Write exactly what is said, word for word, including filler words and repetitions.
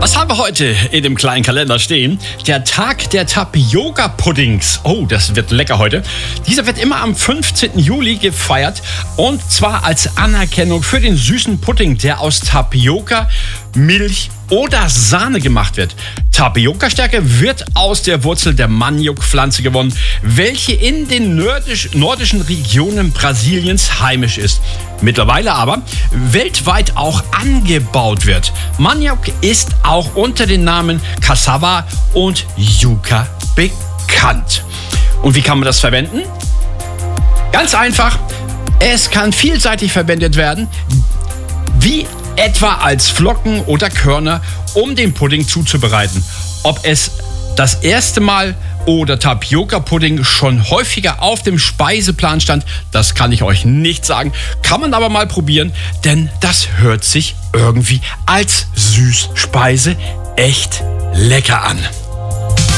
Was haben wir heute in dem kleinen Kalender stehen? Der Tag der Tapioca-Puddings. Oh, das wird lecker heute. Dieser wird immer am fünfzehnten Juli gefeiert. Und zwar als Anerkennung für den süßen Pudding, der aus Tapioca, Milch oder Sahne gemacht wird. Tapioca-Stärke wird aus der Wurzel der Maniok-Pflanze gewonnen, welche in den nördisch, nordischen Regionen Brasiliens heimisch ist. Mittlerweile aber weltweit auch angebaut wird. Maniok ist auch unter den Namen Cassava und Yucca bekannt. Und wie kann man das verwenden? Ganz einfach, es kann vielseitig verwendet werden, wie etwa als Flocken oder Körner, um den Pudding zuzubereiten. Ob es das erste Mal oder Tapioca-Pudding schon häufiger auf dem Speiseplan stand, das kann ich euch nicht sagen. Kann man aber mal probieren, denn das hört sich irgendwie als Süßspeise echt lecker an.